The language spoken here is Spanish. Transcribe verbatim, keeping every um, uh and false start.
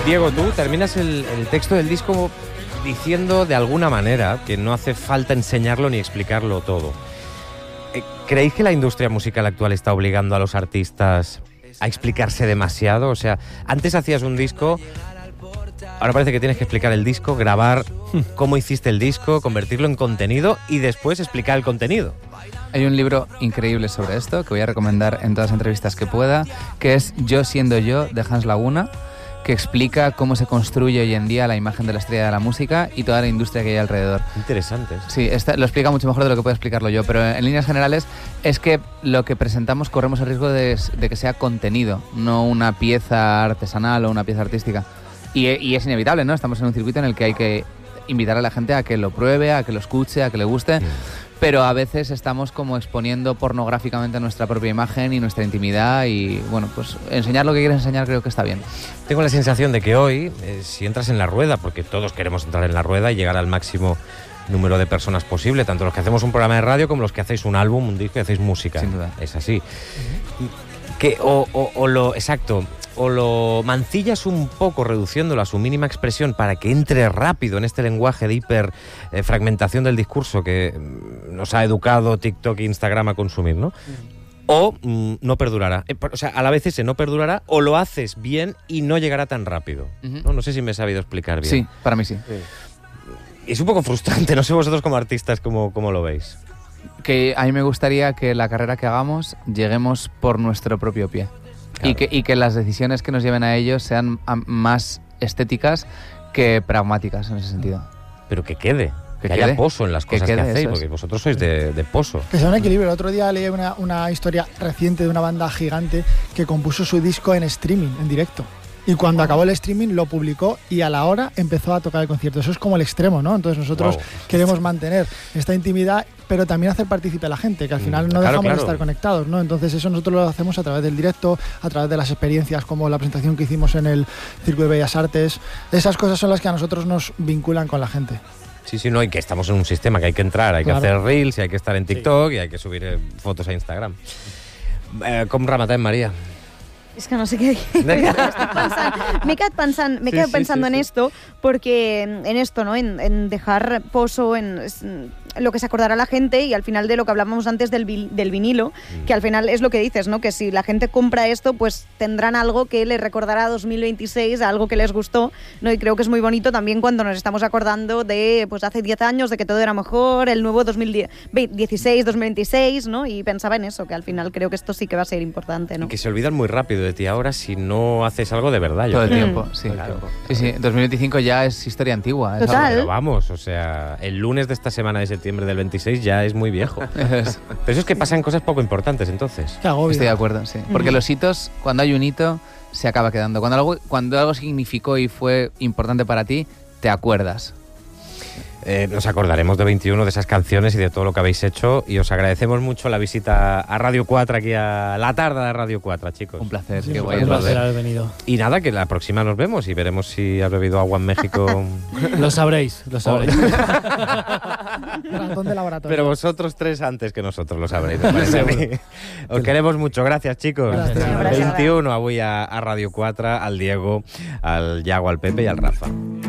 Diego, tú terminas el, el texto del disco diciendo de alguna manera que no hace falta enseñarlo ni explicarlo todo. ¿Creéis que la industria musical actual está obligando a los artistas a explicarse demasiado? O sea, antes hacías un disco, ahora parece que tienes que explicar el disco, grabar cómo hiciste el disco, convertirlo en contenido y después explicar el contenido. Hay un libro increíble sobre esto que voy a recomendar en todas las entrevistas que pueda, que es Yo siendo yo, de Hans Laguna, que explica cómo se construye hoy en día la imagen de la estrella de la música y toda la industria que hay alrededor. Interesante. Sí, esta, lo explica mucho mejor de lo que puedo explicarlo yo, pero en líneas generales es que lo que presentamos corremos el riesgo de, de que sea contenido, no una pieza artesanal o una pieza artística. Y, y es inevitable, ¿no? Estamos en un circuito en el que hay que invitar a la gente a que lo pruebe, a que lo escuche, a que le guste. Sí. Pero a veces estamos como exponiendo pornográficamente nuestra propia imagen y nuestra intimidad y, bueno, pues enseñar lo que quieres enseñar creo que está bien. Tengo la sensación de que hoy, eh, si entras en la rueda, porque todos queremos entrar en la rueda y llegar al máximo número de personas posible, tanto los que hacemos un programa de radio como los que hacéis un álbum, un disco y hacéis música. Sin duda. Es así. Uh-huh. Que, o, o, o lo, exacto, o lo mancillas un poco reduciéndolo a su mínima expresión para que entre rápido en este lenguaje de hiperfragmentación eh, del discurso que nos ha educado TikTok e Instagram a consumir, ¿no? Uh-huh. O mm, no perdurará. Eh, o sea, a la vez ese no perdurará o lo haces bien y no llegará tan rápido. Uh-huh. ¿no? No sé si me he sabido explicar bien. Sí, para mí sí. sí. Es un poco frustrante, no sé vosotros como artistas cómo, cómo lo veis. Que a mí me gustaría que la carrera que hagamos lleguemos por nuestro propio pie. Claro. Y, que, y que las decisiones que nos lleven a ellos sean más estéticas que pragmáticas en ese sentido. Pero que quede, que, que haya quede. pozo en las cosas que, quede, que hacéis, porque es. vosotros sois de, de pozo. Que sea un equilibrio. El otro día leí una, una historia reciente de una banda gigante que compuso su disco en streaming, en directo. Y cuando acabó el streaming lo publicó y a la hora empezó a tocar el concierto. Eso es como el extremo, ¿no? Entonces nosotros wow. queremos mantener esta intimidad, pero también hacer partícipe a la gente, que al final no claro, dejamos claro. de estar conectados, ¿no? Entonces eso nosotros lo hacemos a través del directo, a través de las experiencias como la presentación que hicimos en el Circo de Bellas Artes. Esas cosas son las que a nosotros nos vinculan con la gente. Sí, sí, no, y que estamos en un sistema que hay que entrar, hay claro. que hacer reels, y hay que estar en TikTok sí. y hay que subir eh, fotos a Instagram. Eh, com rematem, María? Es que no sé qué decir. Me he quedado pensando, me he quedado sí, pensando sí, sí, en sí. esto, porque en esto, ¿no? En, en dejar pozo en, en lo que se acordará la gente y al final de lo que hablábamos antes del, del vinilo, mm. que al final es lo que dices, ¿no? Que si la gente compra esto, pues tendrán algo que les recordará dos mil veintiséis, algo que les gustó, ¿no? Y creo que es muy bonito también cuando nos estamos acordando de, pues hace diez años, de que todo era mejor, el nuevo dos mil dieciséis, dos mil veintiséis, ¿no? Y pensaba en eso, que al final creo que esto sí que va a ser importante, ¿no? Y que se olvidan muy rápido de ti ahora si no haces algo de verdad. Yo Todo el creo. tiempo, sí. Claro. Sí, sí. dos mil veinticinco ya es historia antigua. Total. Es Pero vamos, o sea, el lunes de esta semana de septiembre del veintiséis ya es muy viejo. Pero eso es que pasan cosas poco importantes, entonces. Estoy de acuerdo, sí. Porque mm. los hitos, cuando hay un hito, se acaba quedando. Cuando algo, cuando algo significó y fue importante para ti, te acuerdas. Eh, nos acordaremos de veintiuno de esas canciones y de todo lo que habéis hecho y os agradecemos mucho la visita a Radio cuatro, aquí a la tarde de Radio cuatro, chicos. Un placer, sí, qué guay. Un placer haber venido. Y nada, que la próxima nos vemos y veremos si has bebido agua en México. Lo sabréis, lo sabréis. Ratón de laboratorio. Pero vosotros tres antes que nosotros lo sabréis. Os queremos mucho, gracias, chicos. Gracias. veintiuno avui a, a Radio cuatro, al Diego, al Yago, al Pepe y al Rafa.